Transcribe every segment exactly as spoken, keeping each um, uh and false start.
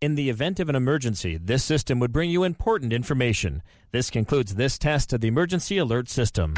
In the event of an emergency, this system would bring you important information. This concludes this test of the emergency alert system.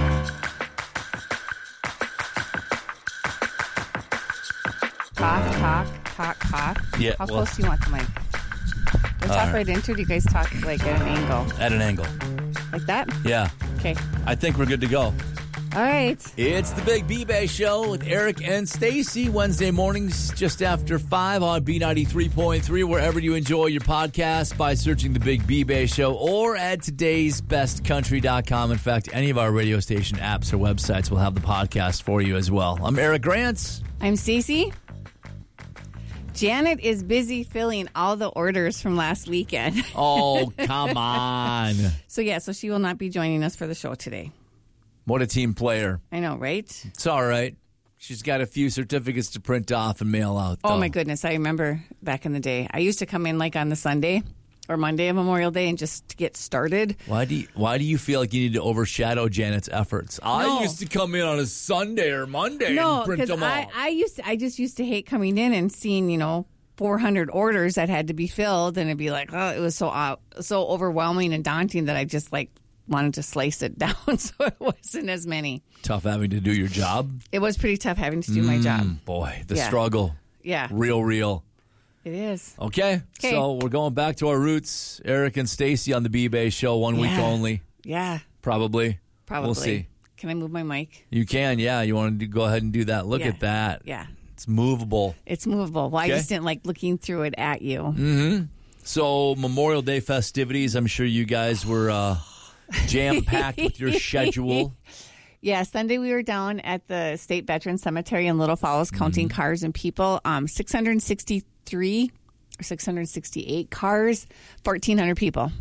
Talk, talk, talk, talk. Yeah, How well- close do you want the mic? Do I talk right. right into it? Do you guys talk like at an angle? At an angle. Like that? Yeah. Okay. I think we're good to go. All right. It's the Big B-Bay Show with Eric and Stacy, Wednesday mornings just after five on B ninety-three point three, wherever you enjoy your podcast by searching the Big B-Bay Show or at todays best country dot com. In fact, any of our radio station apps or websites will have the podcast for you as well. I'm Eric Grants. I'm Stacey. Janet is busy filling all the orders from last weekend. Oh, come on. So, yeah, so she will not be joining us for the show today. What a team player. I know, right? It's all right. She's got a few certificates to print off and mail out, though. Oh, my goodness. I remember back in the day. I used to come in like on the Sunday or Monday of Memorial Day and just to get started. Why do you, why do you feel like you need to overshadow Janet's efforts? I No. used to come in on a Sunday or Monday No, and print because them I, all. I used to, I just used to hate coming in and seeing, you know, four hundred orders that had to be filled, and it'd be like, oh, it was so uh, so overwhelming and daunting that I just like wanted to slice it down so it wasn't as many. Tough having to do your job. It was pretty tough having to do my job. Mm, boy, the Yeah. struggle. Yeah, Real, real. it is. Okay, 'Kay. so we're going back to our roots. Eric and Stacy on the B-Bay Show, one week Yeah. only, Yeah, probably. probably. We'll see. Can I move my mic? You can, yeah. You want to go ahead and do that. Look Yeah. at that. Yeah, It's movable. it's movable. Well, Okay. I just didn't like looking through it at you. Mm-hmm. So Memorial Day festivities, I'm sure you guys were uh, jam-packed with your schedule. Yeah, Sunday we were down at the State Veterans Cemetery in Little Falls counting Mm-hmm. cars and people. Um, six hundred sixty-three or six hundred sixty-eight cars, fourteen hundred people.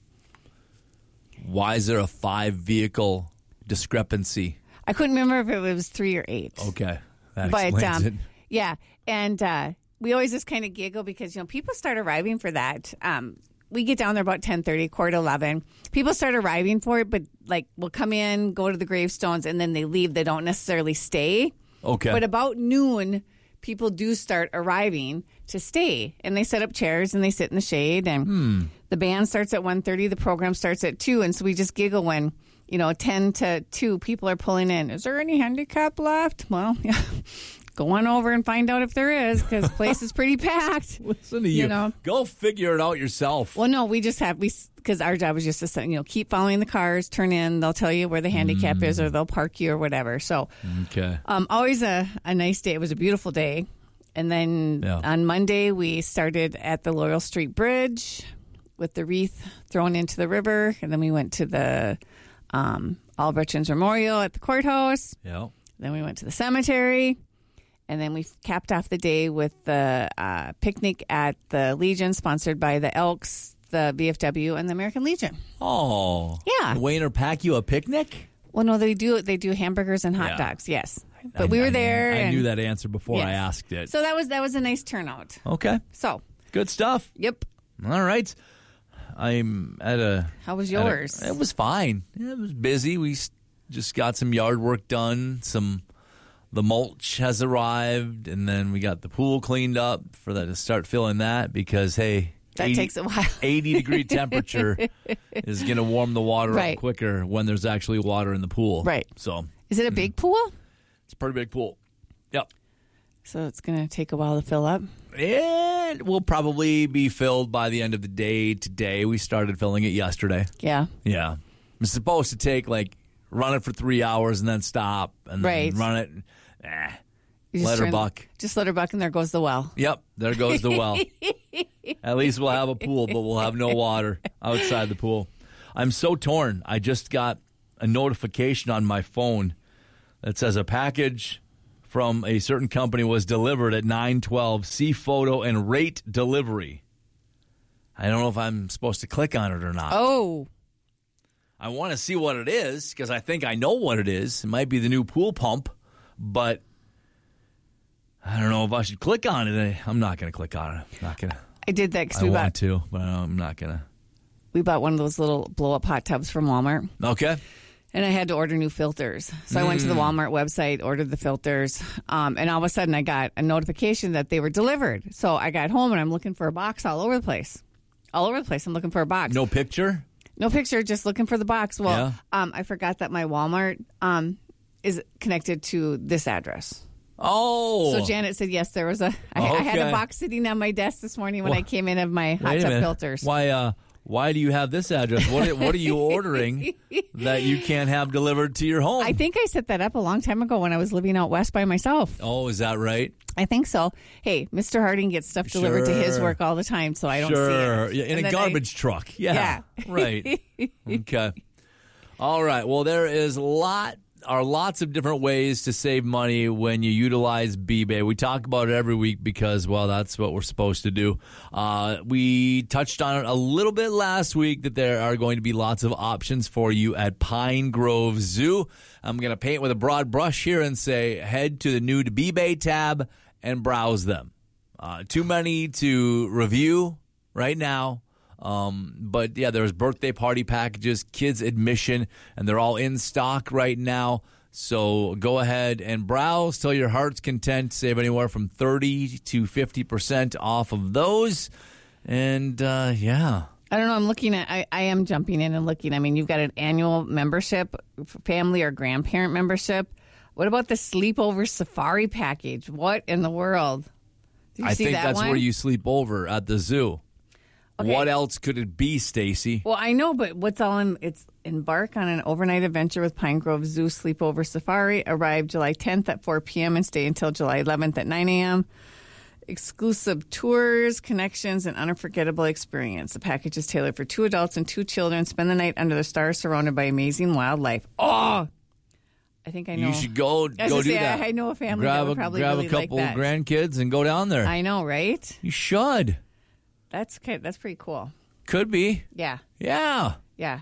Why is there a five-vehicle discrepancy? I couldn't remember if it was three or eight. Okay, that but explains um, it. yeah, and uh, we always just kind of giggle because you know people start arriving for that. Um, we get down there about ten thirty, quarter to eleven. People start arriving for it, but like we'll come in, go to the gravestones, and then they leave. They don't necessarily stay. Okay. But about noon, people do start arriving to stay, and they set up chairs and they sit in the shade. And Hmm. the band starts at one thirty. The program starts at two, and so we just giggle when you know ten to two people are pulling in. Is there any handicap left? Well, yeah. Go on over and find out if there is, because the place is pretty packed. Listen to you. You know. Go figure it out yourself. Well, no, we just have we because our job is just to you know keep following the cars, turn in. They'll tell you where the handicap is, or they'll park you or whatever. So, Okay. um, always a, a nice day. It was a beautiful day, and then Yeah. on Monday we started at the Loyal Street Bridge with the wreath thrown into the river, and then we went to the um, All Veterans Memorial at the courthouse. Yeah. Then we went to the cemetery. And then we capped off the day with the uh, picnic at the Legion, sponsored by the Elks, the V F W, and the American Legion. Oh. Yeah. Wayner pack you a picnic? Well, no, they do they do hamburgers and hot Yeah. dogs. Yes, but I- we were I- there. I, and, knew that answer before I Yes. asked it. So that was that was a nice turnout. Okay. So, Good stuff. yep. All right. I'm at a. How was at a- yours? it was fine. Yeah, it was busy. We s- just got some yard work done. Some. The mulch has arrived, and then we got the pool cleaned up for that to start filling that because, hey, That takes a while. eighty degree temperature is going to warm the water Right. up quicker when there's actually water in the pool. Right. So Is it a big pool? it's a pretty big pool. Yep. So it's going to take a while to fill up. It will probably be filled by the end of the day today. We started filling it yesterday. Yeah. Yeah. It's supposed to take like run it for three hours and then stop and Right. then run it. Eh. You just Let her turn- buck. Just let her buck, and there goes the well. Yep, there goes the well. At least we'll have a pool, but we'll have no water outside the pool. I'm so torn. I just got a notification on my phone that says a package from a certain company was delivered at nine twelve. See photo and rate delivery. I don't know if I'm supposed to click on it or not. Oh, I want to see what it is because I think I know what it is. It might be the new pool pump, but I don't know if I should click on it. I'm not going to click on it. I'm not going to. I did that because I we want bought to, but I'm not going to. we bought one of those little blow up hot tubs from Walmart. Okay. And I had to order new filters. So I went to the Walmart website, ordered the filters, um, and all of a sudden I got a notification that they were delivered. So I got home and I'm looking for a box all over the place. All over the place. I'm looking for a box. No picture? No picture, just looking for the box. Well, Yeah. um, I forgot that my Walmart um, is connected to this address. Oh. So Janet said, yes, there was a. I, I had Okay. a box sitting on my desk this morning when Well, I came in of my hot Wait a tub minute. filters. Why, uh, why do you have this address? What, what are you ordering that you can't have delivered to your home? I think I set that up a long time ago when I was living out west by myself. Oh, is that right? I think so. Hey, Mister Harding gets stuff delivered to his Sure. work all the time, so I don't Sure. see it. Yeah, in And a then I- garbage truck. Yeah. Yeah. Right. Okay. All right. Well, there is lot are lots of different ways to save money when you utilize B-Bay. We talk about it every week because, well, that's what we're supposed to do. Uh, we touched on it a little bit last week that there are going to be lots of options for you at Pine Grove Zoo. I'm going to paint with a broad brush here and say head to the new to B-Bay tab and browse them. Uh, too many to review right now. Um, but yeah, there's birthday party packages, kids admission, and they're all in stock right now. So go ahead and browse till your heart's content. Save anywhere from thirty to fifty percent off of those. And uh, yeah. I don't know. I'm looking at. I, I am jumping in and looking. I mean, you've got an annual membership, family or grandparent membership. What about the sleepover safari package? What in the world? Did you I see think that that's one? where you sleep over at the zoo. Okay. What else could it be, Stacy? Well, I know, but what's all in? It's embark on an overnight adventure with Pine Grove Zoo Sleepover Safari. Arrive July tenth at four p.m. and stay until July eleventh at nine a.m. Exclusive tours, connections, and unforgettable experience. The package is tailored for two adults and two children. Spend the night under the stars, surrounded by amazing wildlife. Oh, I think I know. You should go I was go gonna do say, that. I, I know a family grab that would a, probably grab really a couple like that. grandkids and go down there. I know, right? You should. That's okay. That's pretty cool. Could be. Yeah, Yeah. yeah.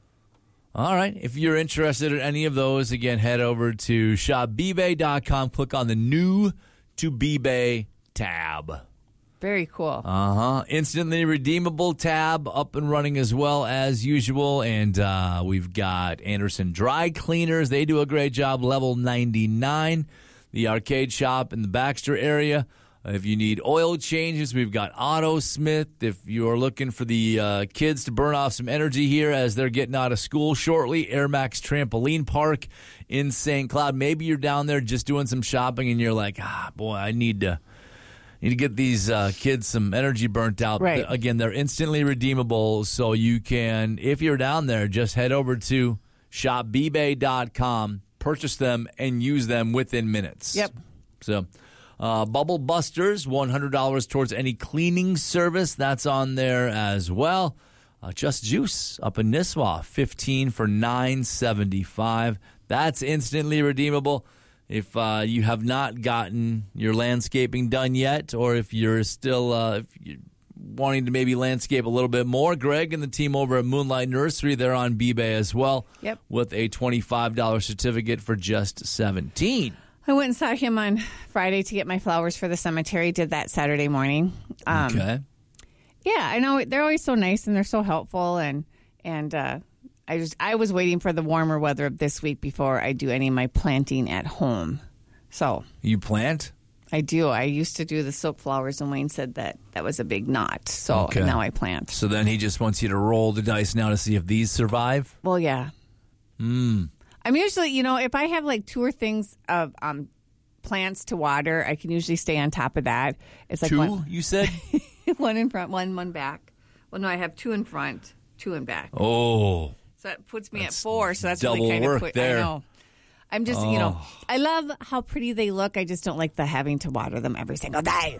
All right. If you're interested in any of those, again, head over to shop b bay dot com. Click on the new to B-Bay tab. Very cool. Uh-huh. Instantly redeemable tab up and running as well as usual. And uh, we've got Anderson Dry Cleaners. They do a great job. Level ninety-nine. The arcade shop in the Baxter area. If you need oil changes, we've got AutoSmith. If you're looking for the uh, kids to burn off some energy here as they're getting out of school shortly, Air Max Trampoline Park in Saint Cloud. Maybe you're down there just doing some shopping and you're like, ah, boy, I need to need to get these uh, kids some energy burnt out. Right. Again, they're instantly redeemable, so you can, if you're down there, just head over to shop b bay dot com, purchase them, and use them within minutes. Yep. So... Uh, Bubble Busters, one hundred dollars towards any cleaning service. That's on there as well. Uh, Just Juice up in Nisswa, fifteen for nine seventy-five. That's instantly redeemable. If uh, you have not gotten your landscaping done yet, or if you're still uh, if you're wanting to maybe landscape a little bit more, Greg and the team over at Moonlight Nursery, they're on B-Bay as well. Yep. With a twenty-five dollars certificate for just seventeen dollars. I went and saw him on Friday to get my flowers for the cemetery. Did that Saturday morning. Um, Okay. Yeah, I know they're always so nice and they're so helpful, and and uh, I just I was waiting for the warmer weather of this week before I do any of my planting at home. So You plant? I do. I used to do the silk flowers, and Wayne said that that was a big knot. So Okay. now I plant. So then he just wants you to roll the dice now to see if these survive? Well, yeah. Mm. I'm usually, you know, if I have like two or things of um, plants to water, I can usually stay on top of that. It's like Two, one, you said? one in front, one one back. Well, no, I have two in front, two in back. Oh. So that puts me That's at four. So that's double really kind work of quick. there. I know. I'm just, you know, Oh. I love how pretty they look. I just don't like the having to water them every single day.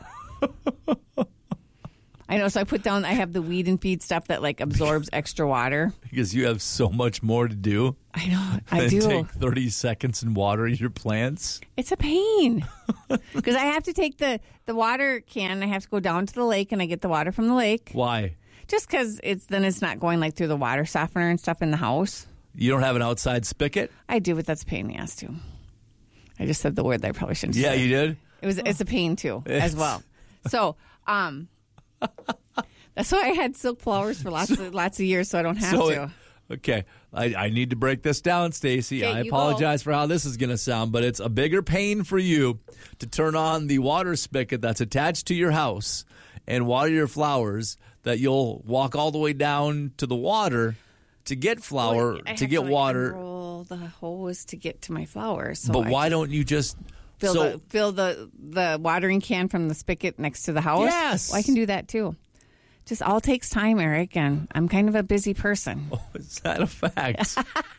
I know. So I put down, I have the weed and feed stuff that like absorbs extra water. Because you have so much more to do. I know. I than do. take thirty seconds and water your plants. It's a pain because I have to take the, the water can. I have to go down to the lake and I get the water from the lake. Why? Just because it's then it's not going like through the water softener and stuff in the house. You don't have an outside spigot? I do, but that's a pain in the ass too. I just said the word that I probably shouldn't. Yeah, say. you did? It was. It's a pain too, as well. So, um, that's why I had silk flowers for lots of lots of years, so I don't have So to. Okay, I, I need to break this down, Stacy. Okay, I you apologize for how this is going to sound, but it's a bigger pain for you to turn on the water spigot that's attached to your house and water your flowers that you'll walk all the way down to the water to get flower, Well, I to have get like, water. Unroll the hose to get to my flowers. So But I why just don't you just fill so the fill the the watering can from the spigot next to the house? Yes. Well, I can do that too. Just all takes time, Eric, and I'm kind of a busy person. Oh, is that a fact?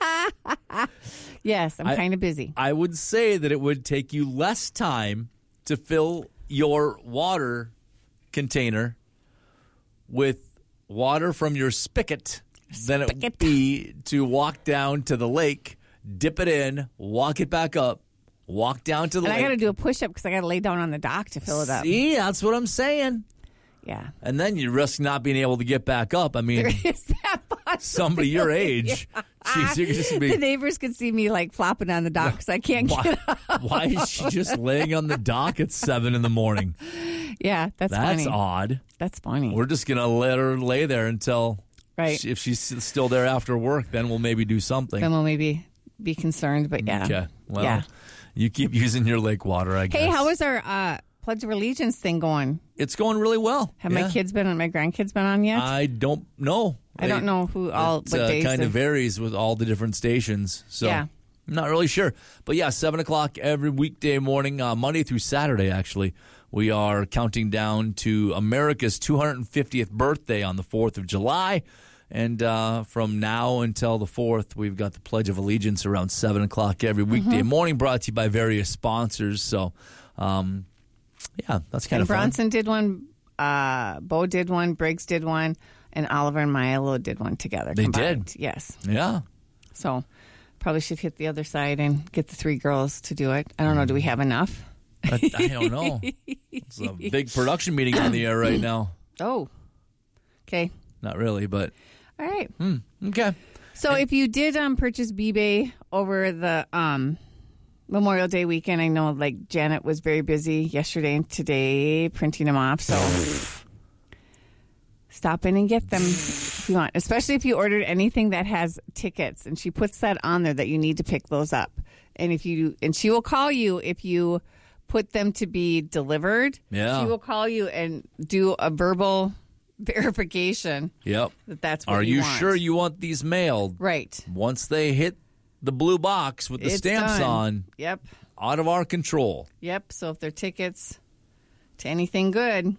Yes, I'm I- kind of busy. I would say that it would take you less time to fill your water container with water from your spigot than it would Spigot. be to walk down to the lake, dip it in, walk it back up, walk down to the And I lake. got to do a push up because I got to lay down on the dock to fill it up. See, that's what I'm saying. Yeah. And then you risk not being able to get back up. I mean, Is that possible? somebody your age, geez, you're just The be. neighbors could see me like flopping on the dock because I can't Why, get up. why is she just laying on the dock at seven in the morning? Yeah, that's, That's funny. odd. That's funny. We're just gonna let her lay there until, Right. she- if she's still there after work, then we'll maybe do something. Then we'll maybe be concerned, but yeah. Okay. Well, Yeah. you keep using your lake water, I guess. Hey, how was our uh, Pledge of Allegiance thing going? It's going really well. Have Yeah. my kids been on, my grandkids been on yet? I don't know. I don't know who all, It what uh, days. kind of they're- varies with all the different stations. So Yeah. I'm not really sure. But yeah, seven o'clock every weekday morning, uh, Monday through Saturday, actually. We are counting down to America's two hundred fiftieth birthday on the fourth of July. And uh, from now until the fourth, we've got the Pledge of Allegiance around seven o'clock every weekday Mm-hmm. morning, brought to you by various sponsors. So, um, yeah, that's kind and of fun. Bronson did one, uh, Bo did one, Briggs did one, and Oliver and Milo did one together. They combined. did? Yes. Yeah. So probably should hit the other side and get the three girls to do it. I don't know. Do we have enough? I, I don't know. It's a big production meeting on the air right now. Oh, okay. Not really, but All right. hmm, okay. So if you did um, purchase B-Bay over the um, Memorial Day weekend, I know like Janet was very busy yesterday and today printing them off. So stop in and get them if you want, especially if you ordered anything that has tickets. And she puts that on there that you need to pick those up. And if you and she will call you if you put them to be delivered. Yeah. She will call you and do a verbal verification Yep. that that's what Are you want. sure you want these mailed? Right. Once they hit the blue box with the It's stamps done. on, Yep. out of our control. Yep. So if they're tickets to anything good,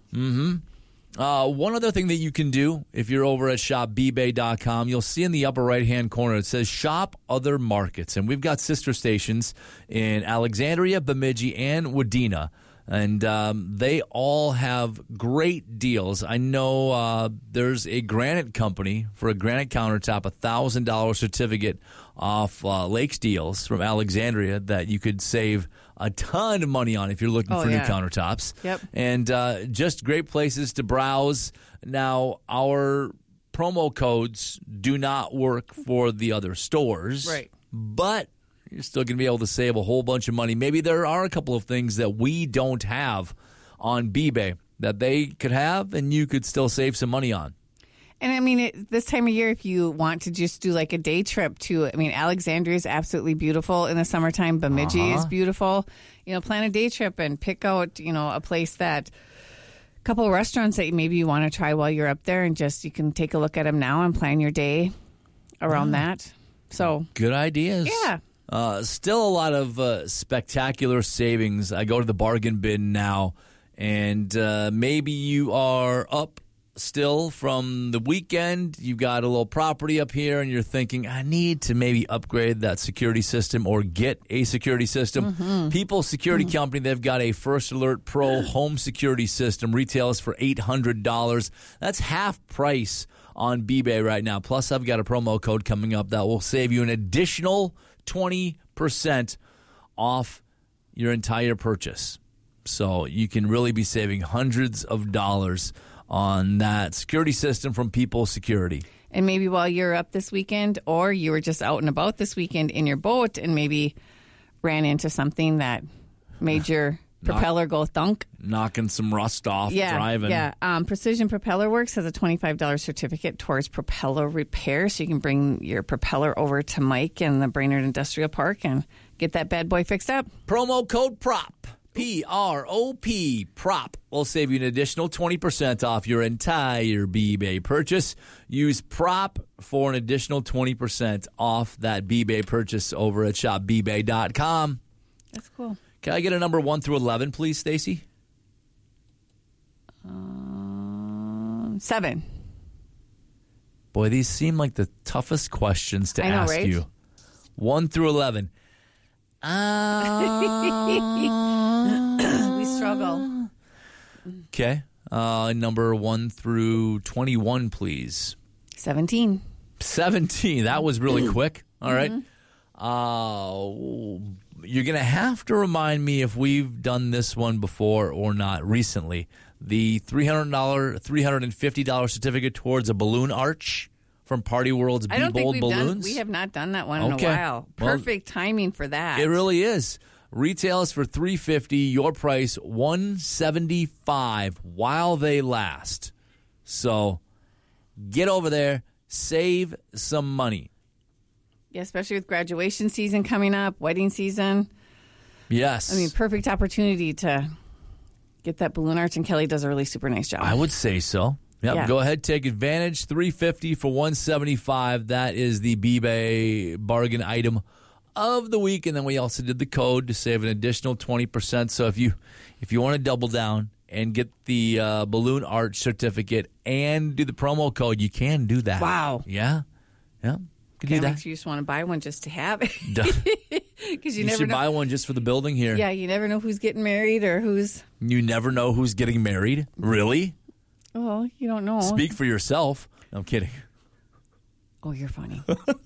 Uh, one other thing that you can do if you're over at shop b bay dot com, you'll see in the upper right-hand corner it says Shop Other Markets. And we've got sister stations in Alexandria, Bemidji, and Wadena. And um, they all have great deals. I know uh, there's a granite company for a granite countertop, a one thousand dollars certificate off uh, Lakes Deals from Alexandria that you could save a ton of money on if you're looking Oh, for yeah. new countertops. Yep. And uh, just great places to browse. Now, our promo codes do not work for the other stores. Right. But you're still going to be able to save a whole bunch of money. Maybe there are a couple of things that we don't have on B-Bay that they could have and you could still save some money on. and I mean, it, this time of year, if you want to just do like a day trip to, I mean, Alexandria is absolutely beautiful in the summertime. Bemidji Uh-huh. is beautiful. You know, plan a day trip and pick out, you know, a place that, a couple of restaurants that maybe you want to try while you're up there and just, you can take a look at them now and plan your day around that. So, Good ideas. yeah. Uh, still a lot of uh, spectacular savings. I go to the bargain bin now, and uh, maybe you are up still from the weekend. You got a little property up here, and you're thinking, I need to maybe upgrade that security system or get a security system. Mm-hmm. People Security Company, they've got a First Alert Pro home security system. Retails for eight hundred dollars. That's half price on B-Bay right now. Plus, I've got a promo code coming up that will save you an additional twenty percent off your entire purchase. So you can really be saving hundreds of dollars on that security system from People Security. And maybe while you're up this weekend, or you were just out and about this weekend in your boat and maybe ran into something that made your propeller go thunk. Knocking some rust off Yeah, driving. yeah. Um, Precision Propeller Works has a twenty-five dollars certificate towards propeller repair, so you can bring your propeller over to Mike in the Brainerd Industrial Park and get that bad boy fixed up. Promo code PROP, P R O P, PROP, will save you an additional twenty percent off your entire B-Bay purchase. Use PROP for an additional twenty percent off that B-Bay purchase over at shop b bay dot com. That's cool. Can I get a number one through eleven, please, Stacy? Um, seven. Boy, these seem like the toughest questions to I know, ask right? you. one through eleven. Uh, We struggle. okay. Uh, number one through twenty-one, please. seventeen. seventeen. That was really quick. All right. Uh, you're going to have to remind me if we've done this one before or not recently. The three hundred dollars, three hundred fifty dollars certificate towards a balloon arch from Party World's I Be don't think Bold we've Balloons. done. We have not done that one Okay. in a while. Well, Perfect timing for that. It really is. Retails for three hundred fifty dollars. Your price one hundred seventy-five dollars while they last. So get over there, save some money. Yeah, especially with graduation season coming up, wedding season. Yes, I mean, perfect opportunity to get that balloon arch, and Kelly does a really super nice job. I would say so. Yep, Yeah. Go ahead, take advantage. three hundred fifty dollars for one hundred seventy-five dollars. That is the B-Bay bargain item of the week, and then we also did the code to save an additional twenty percent. So if you if you want to double down and get the uh, balloon arch certificate and do the promo code, you can do that. Wow. Yeah, yeah, could do Kinda that. makes you just want to buy one just to have it. Duh. Because you, You never should know. buy one just for the building here. Yeah, you never know who's getting married or who's. You never know who's getting married. Really? Oh, you don't know. Speak for yourself. I'm kidding. Oh, you're funny.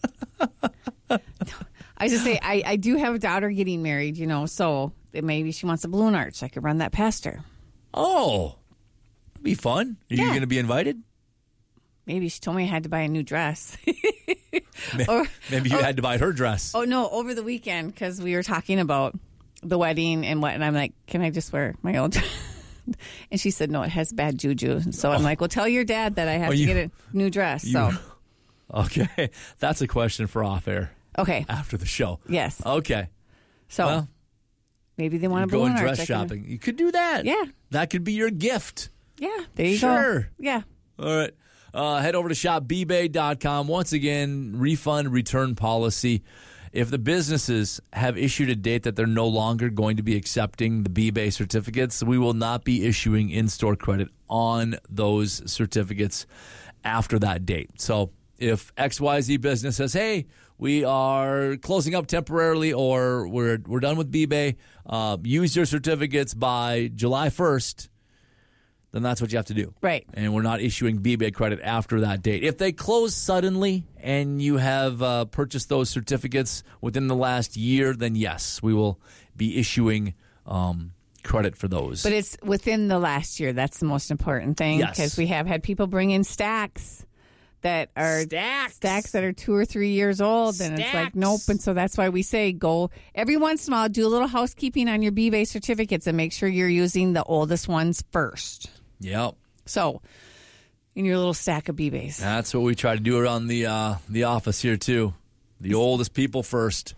I just say I, I do have a daughter getting married, you know, so that maybe she wants a balloon arch. I could run that past her. Oh, be fun. Are you Yeah. going to be invited? Maybe she told me I had to buy a new dress. Or- Maybe you had to buy her dress. oh no, over the weekend because we were talking about the wedding and what, and I'm like, can I just wear my old dress? And she said, no, it has bad juju. So I'm like, well, tell your dad that I have Oh, to you- get a new dress. So Okay, that's a question for off air okay, after the show. yes. Okay, So well, maybe they want to go and balloon arch. dress I can- shopping. You could do that. Yeah. that could be your gift. Yeah, there you go. Sure. Yeah. All right. Uh, head over to shop b bay dot com. Once again, refund return policy. If the businesses have issued a date that they're no longer going to be accepting the B-Bay certificates, we will not be issuing in-store credit on those certificates after that date. So if X Y Z business says, hey, we are closing up temporarily or we're we're done with B-Bay, uh, use your certificates by July first, then that's what you have to do. Right. And we're not issuing B-Bay credit after that date. If they close suddenly and you have uh, purchased those certificates within the last year, then yes, we will be issuing um, credit for those. But it's within the last year. That's the most important thing Yes. because we have had people bring in stacks that are Stacks. stacks that are two or three years old, and it's like Stacks. nope. And so that's why we say go every once in a while, do a little housekeeping on your B-Bay certificates and make sure you're using the oldest ones first. Yep. So in your little stack of B-Bays. That's what we try to do around the uh, the office here too. The oldest people first.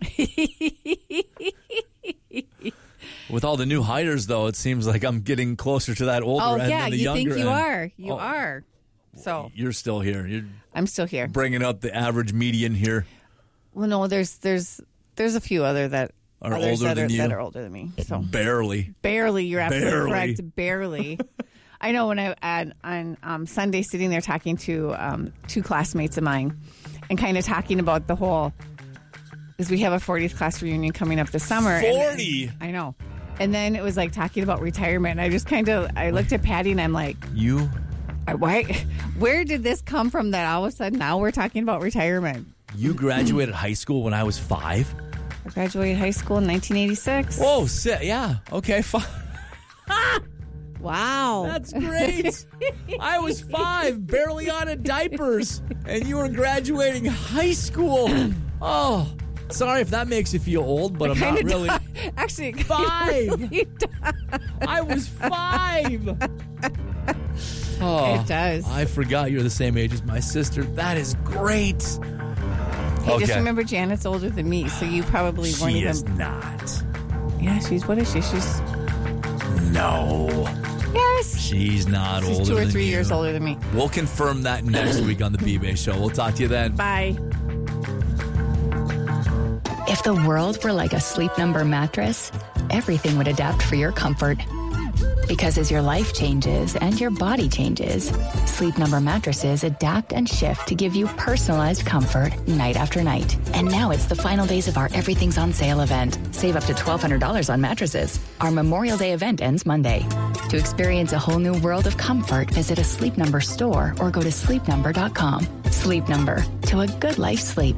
With all the new hires, though, it seems like I'm getting closer to that older Oh end yeah, than the you younger think you end. are. You Oh. are. So You're still here. You're I'm still here. bringing up the average median here. Well, no, there's there's there's a few other that Are others older that than are you? that are older than me. So Barely. barely, you're absolutely Barely. correct. Barely. I know when I had on um, Sunday sitting there talking to um, two classmates of mine and kind of talking about the whole because we have a fortieth class reunion coming up this summer. and- forty? I know. And then it was like talking about retirement. And I just kind of I looked at Patty and I'm like, You? why? Where did this come from? That all of a sudden now we're talking about retirement. You graduated high school when I was five? I graduated high school in nineteen eighty-six. Whoa, si- yeah. Okay, fine. Wow. That's great. I was five, barely out of diapers, and you were graduating high school. Oh, Sorry if that makes you feel old, but I'm not Kinda really. does. Actually, it Five. really does. I was five. Oh, It does. I forgot you're the same age as my sister. That is great. Hey, just remember Janet's older than me, so you probably weren't She even. is not. Yeah, she's, what is she? She's, No. yes. She's not She's older two or than three you. years older than me. We'll confirm that next week on the B-Bay Show. We'll talk to you then. Bye. If the world were like a Sleep Number mattress, everything would adapt for your comfort. Because as your life changes and your body changes, Sleep Number mattresses adapt and shift to give you personalized comfort night after night. And now it's the final days of our Everything's on Sale event. Save up to twelve hundred dollars on mattresses. Our Memorial Day event ends Monday. To experience a whole new world of comfort, visit a Sleep Number store or go to sleep number dot com. Sleep Number, to a good life sleep.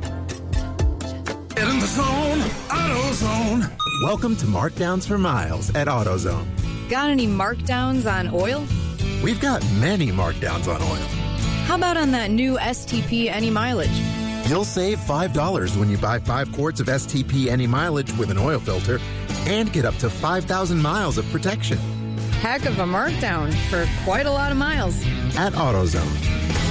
Get in the zone, AutoZone. Welcome to Markdowns for Miles at AutoZone. Got any markdowns on oil? We've got many markdowns on oil. How about on that new S T P Any Mileage? You'll save five dollars when you buy five quarts of S T P Any Mileage with an oil filter and get up to five thousand miles of protection. Heck of a markdown for quite a lot of miles. At AutoZone.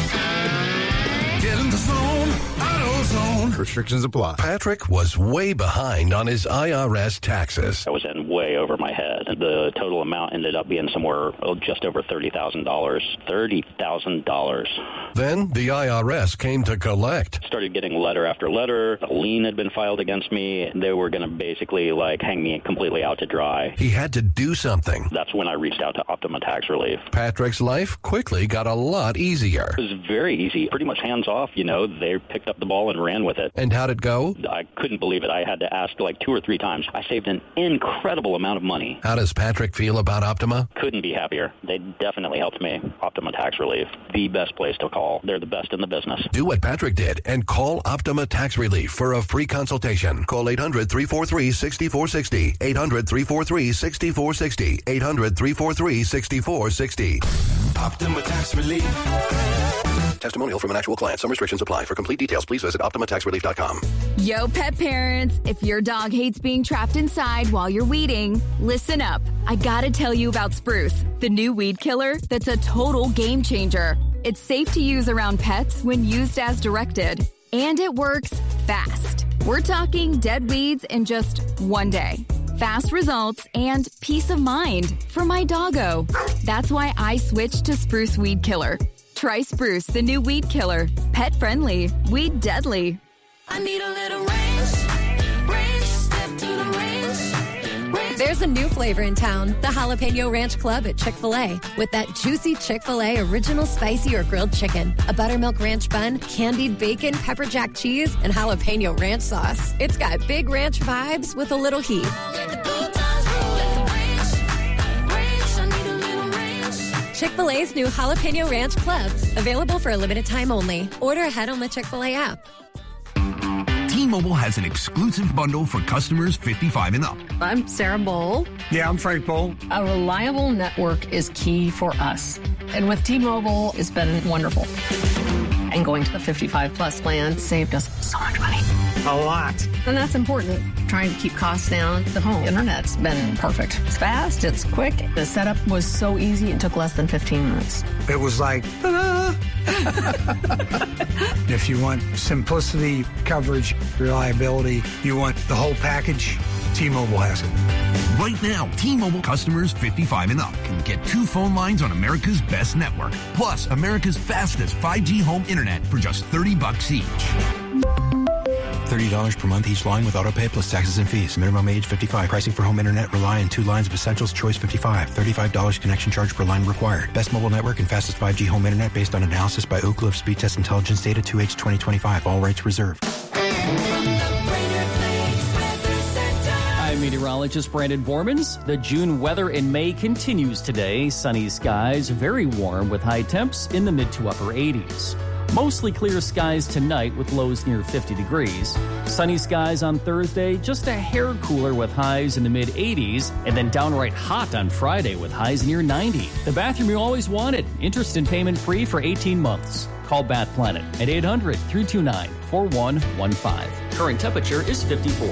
Get in the zone, AutoZone. Restrictions apply. Patrick was way behind on his I R S taxes. I was in way over my head. The total amount ended up being somewhere oh, just over thirty thousand dollars. thirty thousand dollars. Then the I R S came to collect. Started getting letter after letter. A lien had been filed against me. They were going to basically like hang me completely out to dry. He had to do something. That's when I reached out to Optima Tax Relief. Patrick's life quickly got a lot easier. It was very easy, pretty much hands off. You know, they picked up the ball and ran with it. And how'd it go? I couldn't believe it. I had to ask like two or three times. I saved an incredible amount of money. How does Patrick feel about Optima? Couldn't be happier. They definitely helped me. Optima Tax Relief, the best place to call. They're the best in the business. Do what Patrick did and call Optima Tax Relief for a free consultation. Call eight hundred, three four three, six four six zero. eight hundred, three four three, six four six zero. eight hundred, three four three, six four six zero. Optima Tax Relief. Testimonial from an actual client. Some restrictions apply. For complete details, please visit optima tax relief dot com. Yo, pet parents, if your dog hates being trapped inside while you're weeding, listen up. I gotta tell you about Spruce, the new weed killer that's a total game changer. It's safe to use around pets when used as directed, and it works fast. We're talking dead weeds in just one day. Fast results and peace of mind for my doggo. That's why I switched to Spruce Weed Killer. Try Spruce, the new weed killer. Pet friendly, weed deadly. I need a little ranch, ranch, step to the ranch, ranch. There's a new flavor in town, the Jalapeno Ranch Club at Chick-fil-A. With that juicy Chick-fil-A original spicy or grilled chicken, a buttermilk ranch bun, candied bacon, pepper jack cheese, and jalapeno ranch sauce. It's got big ranch vibes with a little heat. Chick-fil-A's new Jalapeno Ranch Club. Available for a limited time only. Order ahead on the Chick-fil-A app. T-Mobile has an exclusive bundle for customers fifty-five and up. I'm Sarah Bowl. Yeah, I'm Frank Bowl. A reliable network is key for us. And with T-Mobile, it's been wonderful. And going to the fifty-five plus plan saved us so much money. A lot. And that's important. Trying to keep costs down. The home internet's been perfect. It's fast, it's quick. The setup was so easy, it took less than fifteen minutes. It was like, ta-da! If you want simplicity, coverage, reliability, you want the whole package, T-Mobile has it. Right now, T-Mobile customers fifty-five and up can get two phone lines on America's best network, plus America's fastest five G home internet for just thirty bucks each. thirty dollars per month each line with autopay plus taxes and fees. Minimum age fifty-five. Pricing for home internet rely on two lines of Essentials Choice fifty-five. thirty-five dollars connection charge per line required. Best mobile network and fastest five G home internet based on analysis by Oak Cliff Speed Test Intelligence Data two H twenty twenty-five. All rights reserved. I'm meteorologist Brandon Bormans. The June weather in May continues today. Sunny skies, very warm with high temps in the mid to upper eighties. Mostly clear skies tonight with lows near fifty degrees. Sunny skies on Thursday, just a hair cooler with highs in the mid eighties, and then downright hot on Friday with highs near ninety. The bathroom you always wanted. Interest and payment free for eighteen months. Call Call Bath Planet at eight hundred, three two nine, four one one five. Current temperature is fifty-four.